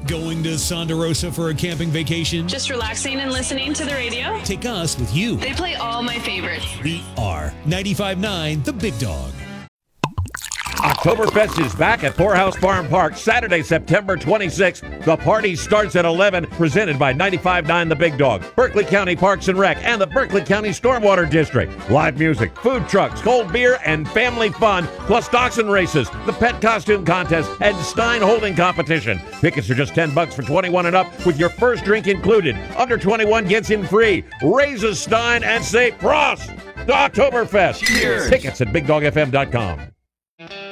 Going to Santa Rosa for a camping vacation? Just relaxing and listening to the radio? Take us with you. They play all my favorites. We are 95.9 The Big Dog. Oktoberfest is back at Poorhouse Farm Park Saturday, September 26th. The party starts at 11, presented by 95.9 The Big Dog, Berkeley County Parks and Rec, and the Berkeley County Stormwater District. Live music, food trucks, cold beer, and family fun, plus dachshund races, the pet costume contest, and Stein holding competition. Tickets are just $10 for 21 and up, with your first drink included. Under 21 gets in free. Raise a Stein and say Prost to Oktoberfest. Cheers. Tickets at BigDogFM.com.